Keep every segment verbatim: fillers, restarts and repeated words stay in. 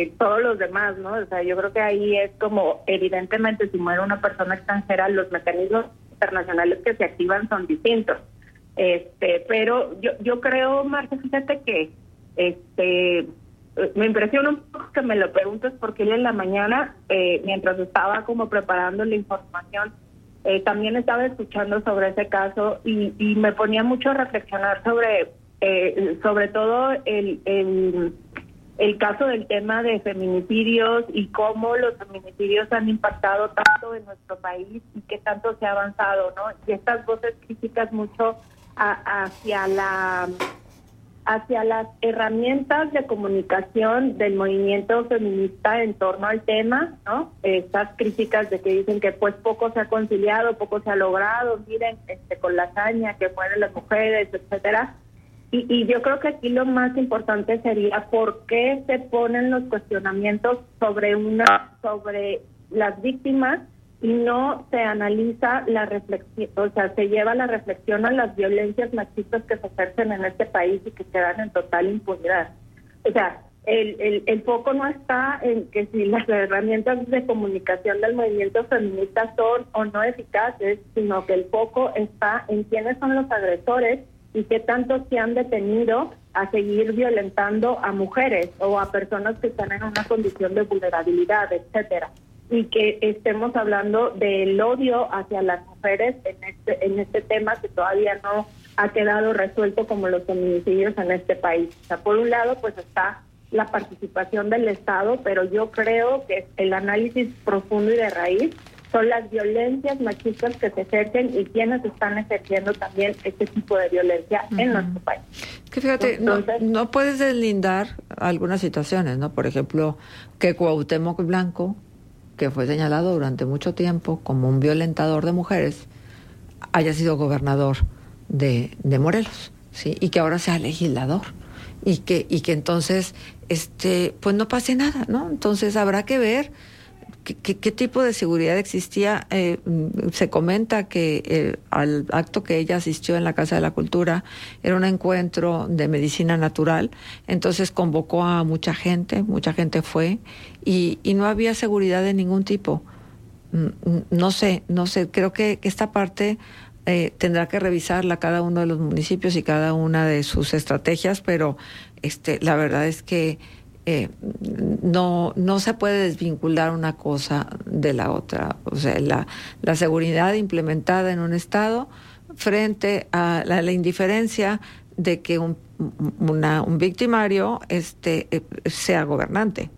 eh, todos los demás, ¿no? O sea, yo creo que ahí es como, evidentemente, si muere una persona extranjera, los mecanismos internacionales que se activan son distintos. Este, pero yo yo creo, Marta, fíjate que este me impresiona un poco que me lo preguntes, porque hoy en la mañana, eh, mientras estaba como preparando la información, eh, también estaba escuchando sobre ese caso y, y me ponía mucho a reflexionar sobre, eh, sobre todo el, el, el caso del tema de feminicidios y cómo los feminicidios han impactado tanto en nuestro país y qué tanto se ha avanzado, ¿no? Y estas voces críticas mucho a, hacia la... hacia las herramientas de comunicación del movimiento feminista en torno al tema, ¿no? Estas críticas de que dicen que pues poco se ha conciliado, poco se ha logrado, miren, este, con la hazaña que mueren las mujeres, etcétera. Y, y yo creo que aquí lo más importante sería por qué se ponen los cuestionamientos sobre una, sobre las víctimas, y no se analiza la reflexión, o sea, se lleva la reflexión a las violencias machistas que se ejercen en este país y que quedan en total impunidad. O sea, el, el, el foco no está en que si las herramientas de comunicación del movimiento feminista son o no eficaces, sino que el foco está en quiénes son los agresores y qué tanto se han detenido a seguir violentando a mujeres o a personas que están en una condición de vulnerabilidad, etcétera. Y que estemos hablando del odio hacia las mujeres en este en este tema que todavía no ha quedado resuelto, como los feminicidios en este país. O sea, por un lado, pues está la participación del Estado, pero yo creo que el análisis profundo y de raíz son las violencias machistas que se ejercen y quienes están ejerciendo también este tipo de violencia uh-huh. en nuestro país. Que fíjate, Entonces, no, no puedes deslindar algunas situaciones, ¿no? Por ejemplo, que Cuauhtémoc Blanco, que fue señalado durante mucho tiempo como un violentador de mujeres, haya sido gobernador de, de Morelos, ¿sí? Y que ahora sea legislador. Y que, y que entonces, este, pues no pase nada, ¿no? Entonces habrá que ver qué, qué, qué tipo de seguridad existía. Eh, se comenta que eh, al acto que ella asistió en la Casa de la Cultura era un encuentro de medicina natural, entonces convocó a mucha gente, mucha gente fue, y, y no había seguridad de ningún tipo. No sé, no sé, creo que, que esta parte eh, tendrá que revisarla cada uno de los municipios y cada una de sus estrategias, pero este, la verdad es que eh, no, no se puede desvincular una cosa de la otra. O sea, la, la seguridad implementada en un estado frente a la, la indiferencia de que un, una, un victimario este, eh, sea gobernante.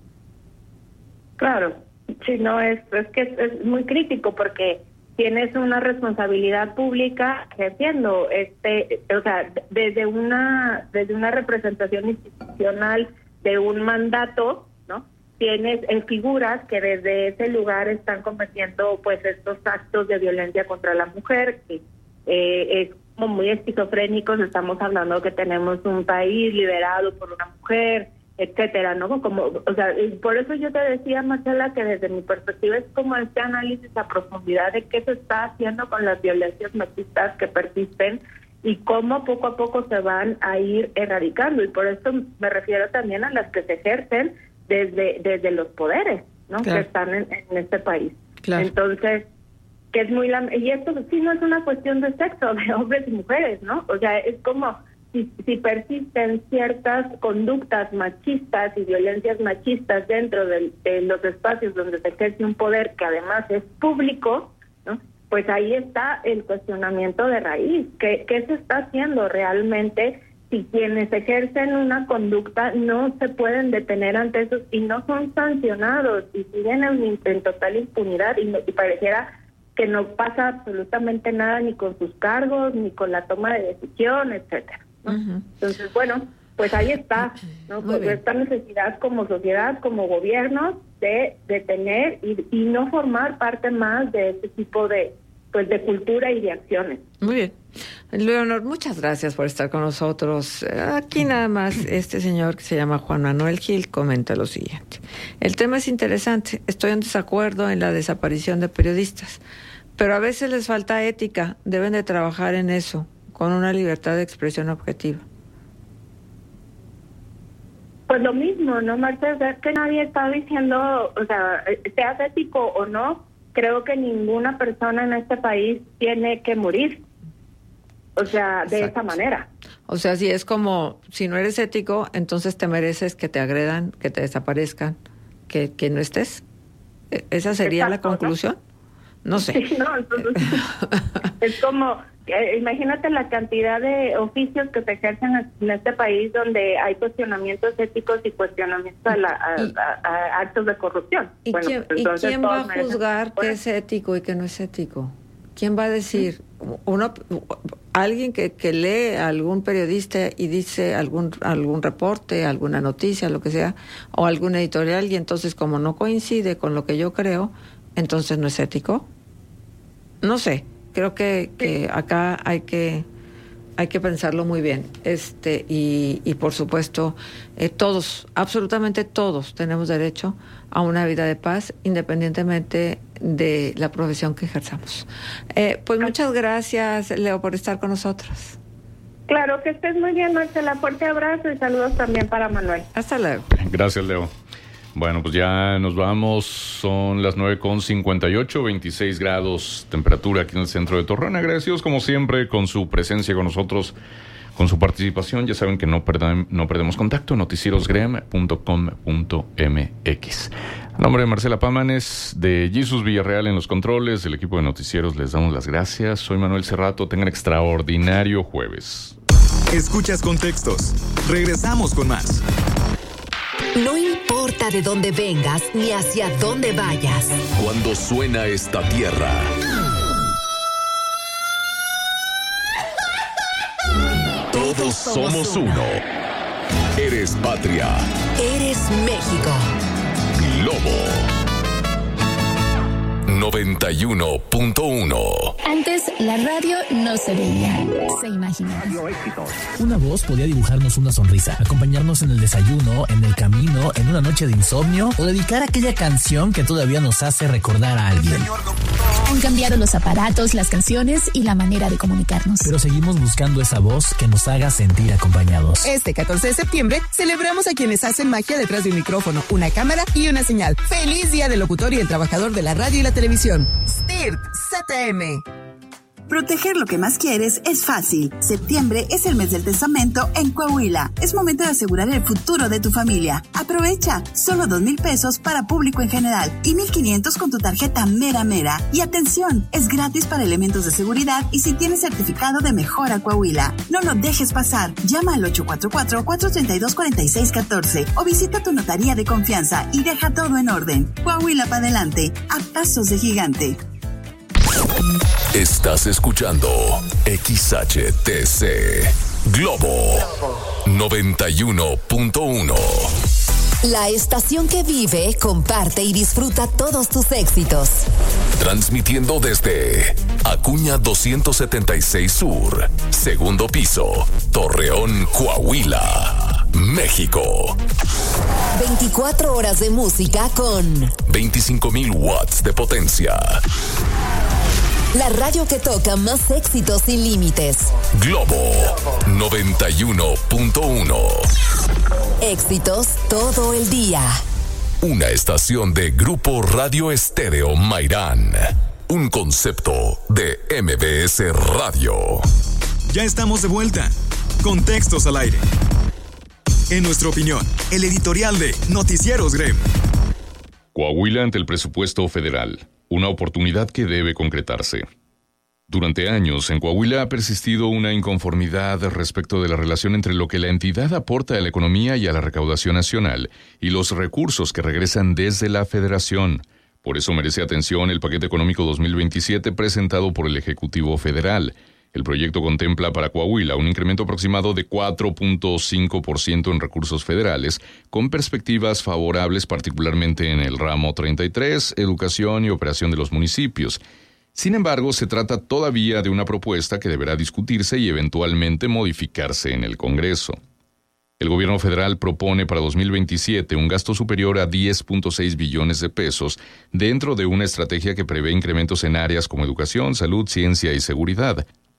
Claro, sí, no, es, es que es, es muy crítico porque tienes una responsabilidad pública ejerciendo, este, o sea, desde una, desde una representación institucional de un mandato, ¿no? Tienes en figuras que desde ese lugar están cometiendo, pues, estos actos de violencia contra la mujer, que eh, es como muy esquizofrénicos. Estamos hablando que tenemos un país liderado por una mujer, etcétera, ¿no? Como, o sea, por eso yo te decía, Marcela, que desde mi perspectiva es como este análisis a profundidad de qué se está haciendo con las violencias machistas que persisten y cómo poco a poco se van a ir erradicando. Y por eso me refiero también a las que se ejercen desde desde los poderes, ¿no? Claro. Que están en, en este país. Claro. Entonces, que es muy... Y esto sí no es una cuestión de sexo, de hombres y mujeres, ¿no? O sea, es como... Si, si persisten ciertas conductas machistas y violencias machistas dentro de, de los espacios donde se ejerce un poder que además es público, ¿no? Pues ahí está el cuestionamiento de raíz. ¿Qué, qué se está haciendo realmente si quienes ejercen una conducta no se pueden detener ante eso y no son sancionados y siguen en, en total impunidad y, y pareciera que no pasa absolutamente nada ni con sus cargos, ni con la toma de decisión, etcétera? ¿No? Uh-huh. Entonces, bueno, pues ahí está, ¿no? Pues esta necesidad como sociedad, como gobierno, de detener y, y no formar parte más de este tipo de, pues, de cultura y de acciones. Muy bien. Leonor, muchas gracias por estar con nosotros. Aquí nada más este señor que se llama Juan Manuel Gil comenta lo siguiente. El tema es interesante. Estoy en desacuerdo en la desaparición de periodistas, pero a veces les falta ética. Deben de trabajar en eso, con una libertad de expresión objetiva. Pues lo mismo, ¿no, Marta? Es que nadie está diciendo, o sea, seas ético o no, creo que ninguna persona en este país tiene que morir. O sea, de Exacto. esa manera. O sea, si es como, si no eres ético, entonces te mereces que te agredan, que te desaparezcan, que, que no estés. ¿Esa sería Exacto, la conclusión? No, no sé. Sí, no, entonces, es como, eh, imagínate la cantidad de oficios que se ejercen en este país donde hay cuestionamientos éticos y cuestionamientos a, la, a, y, a, a actos de corrupción. ¿Y bueno, quién, pues, entonces, ¿y quién va a juzgar qué es ético y qué no es ético? ¿Quién va a decir? Uno, alguien que, que lee a algún periodista y dice algún algún reporte, alguna noticia, lo que sea, o algún editorial, y entonces como no coincide con lo que yo creo, entonces no es ético. No sé, creo que, que acá hay que hay que pensarlo muy bien. Este y, y por supuesto, eh, todos, absolutamente todos, tenemos derecho a una vida de paz, independientemente de la profesión que ejerzamos. Eh, pues muchas gracias, Leo, por estar con nosotros. Claro, que estés muy bien, Marcela. Fuerte abrazo y saludos también para Manuel. Hasta luego. Gracias, Leo. Bueno, pues ya nos vamos. Son las nueve con cincuenta y ocho, veintiséis grados temperatura aquí en el centro de Torreón. Agradecidos como siempre con su presencia con nosotros, con su participación. Ya saben que no, perdem, no perdemos contacto. noticieros grem punto com punto m x. A nombre de Marcela Pámanes, de Jesús Villarreal en los controles, del equipo de noticieros, les damos las gracias. Soy Manuel Cerrato. Tengan extraordinario jueves. Escuchas Contextos. Regresamos con más. No importa de dónde vengas ni hacia dónde vayas. Cuando suena esta tierra, todos somos uno. Eres patria. Eres México. Globo noventa y uno punto uno. Antes la radio no se veía, se imaginaba. Una voz podía dibujarnos una sonrisa, acompañarnos en el desayuno, en el camino, en una noche de insomnio o dedicar aquella canción que todavía nos hace recordar a alguien. Han cambiado los aparatos, las canciones y la manera de comunicarnos. Pero seguimos buscando esa voz que nos haga sentir acompañados. Este catorce de septiembre celebramos a quienes hacen magia detrás de un micrófono, una cámara y una señal. ¡Feliz Día del Locutor y el Trabajador de la Radio y la Televisión! S T I R T C T M. Proteger lo que más quieres es fácil. Septiembre es el mes del testamento en Coahuila. Es momento de asegurar el futuro de tu familia. Aprovecha. Solo dos mil pesos para público en general y mil quinientos con tu tarjeta Mera Mera. Y atención, es gratis para elementos de seguridad y si tienes certificado de Mejora Coahuila. No lo dejes pasar. Llama al ocho cuatro cuatro, cuatro tres dos, cuatro seis uno cuatro o visita tu notaría de confianza y deja todo en orden. Coahuila para adelante, a pasos de gigante. Estás escuchando X H T C Globo noventa y uno punto uno. La estación que vive, comparte y disfruta todos tus éxitos. Transmitiendo desde Acuña doscientos setenta y seis Sur, segundo piso, Torreón, Coahuila, México. veinticuatro horas de música con veinticinco mil watts de potencia. La radio que toca más éxitos sin límites. Globo noventa y uno punto uno. Éxitos todo el día. Una estación de Grupo Radio Estéreo Mairán. Un concepto de M B S Radio. Ya estamos de vuelta. Contextos al aire. En nuestra opinión, el editorial de Noticieros Grem. Coahuila ante el presupuesto federal. Una oportunidad que debe concretarse. Durante años, en Coahuila ha persistido una inconformidad respecto de la relación entre lo que la entidad aporta a la economía y a la recaudación nacional y los recursos que regresan desde la Federación. Por eso merece atención el paquete económico dos mil veintisiete presentado por el Ejecutivo Federal. El proyecto contempla para Coahuila un incremento aproximado de cuatro punto cinco por ciento en recursos federales, con perspectivas favorables particularmente en el ramo treinta y tres, educación y operación de los municipios. Sin embargo, se trata todavía de una propuesta que deberá discutirse y eventualmente modificarse en el Congreso. El gobierno federal propone para dos mil veintisiete un gasto superior a diez punto seis billones de pesos dentro de una estrategia que prevé incrementos en áreas como educación, salud, ciencia y seguridad.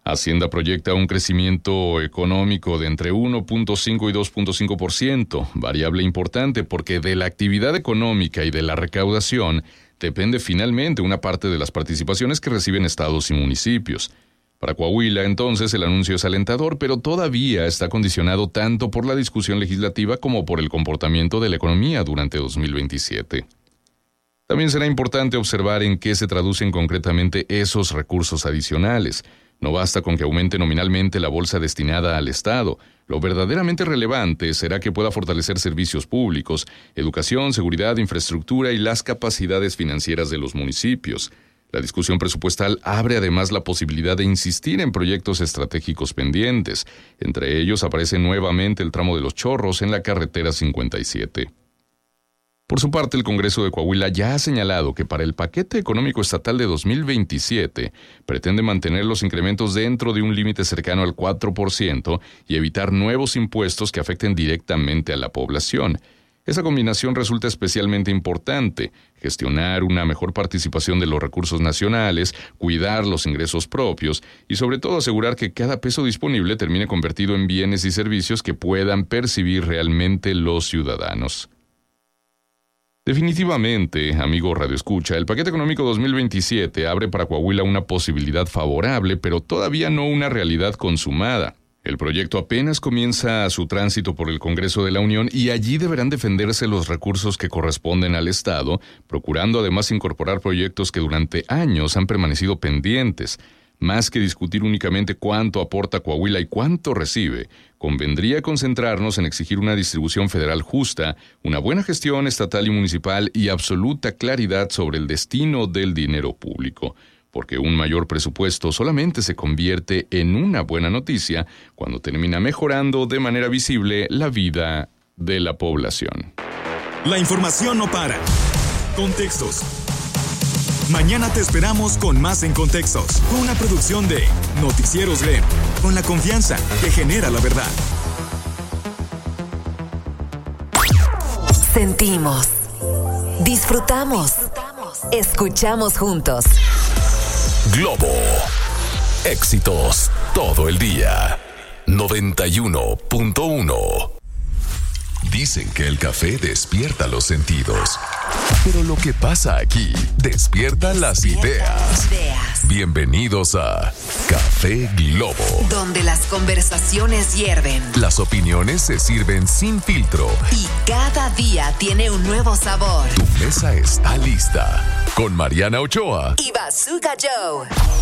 Hacienda proyecta un crecimiento económico de entre uno punto cinco y dos punto cinco por ciento, variable importante porque de la actividad económica y de la recaudación depende finalmente una parte de las participaciones que reciben estados y municipios. Para Coahuila, entonces, el anuncio es alentador, pero todavía está condicionado tanto por la discusión legislativa como por el comportamiento de la economía durante dos mil veintisiete. También será importante observar en qué se traducen concretamente esos recursos adicionales. No basta con que aumente nominalmente la bolsa destinada al Estado. Lo verdaderamente relevante será que pueda fortalecer servicios públicos, educación, seguridad, infraestructura y las capacidades financieras de los municipios. La discusión presupuestal abre además la posibilidad de insistir en proyectos estratégicos pendientes. Entre ellos aparece nuevamente el tramo de Los Chorros en la carretera cincuenta y siete. Por su parte, el Congreso de Coahuila ya ha señalado que para el paquete económico estatal de dos mil veintisiete pretende mantener los incrementos dentro de un límite cercano al cuatro por ciento y evitar nuevos impuestos que afecten directamente a la población. Esa combinación resulta especialmente importante: gestionar una mejor participación de los recursos nacionales, cuidar los ingresos propios y sobre todo asegurar que cada peso disponible termine convertido en bienes y servicios que puedan percibir realmente los ciudadanos. Definitivamente, amigo Radio Escucha, el paquete económico dos mil veintisiete abre para Coahuila una posibilidad favorable, pero todavía no una realidad consumada. El proyecto apenas comienza su tránsito por el Congreso de la Unión y allí deberán defenderse los recursos que corresponden al Estado, procurando además incorporar proyectos que durante años han permanecido pendientes. Más que discutir únicamente cuánto aporta Coahuila y cuánto recibe, convendría concentrarnos en exigir una distribución federal justa, una buena gestión estatal y municipal y absoluta claridad sobre el destino del dinero público, porque un mayor presupuesto solamente se convierte en una buena noticia cuando termina mejorando de manera visible la vida de la población. La información no para. Contextos. Mañana te esperamos con más en Contextos, una producción de Noticieros G E M, con la confianza que genera la verdad. Sentimos, disfrutamos, escuchamos juntos. Globo. Éxitos todo el día. noventa y uno punto uno. Dicen que el café despierta los sentidos. Pero lo que pasa aquí despierta las ideas. Bienvenidos a Café Globo, donde las conversaciones hierven, las opiniones se sirven sin filtro y cada día tiene un nuevo sabor. Tu mesa está lista con Mariana Ochoa y Bazooka Joe.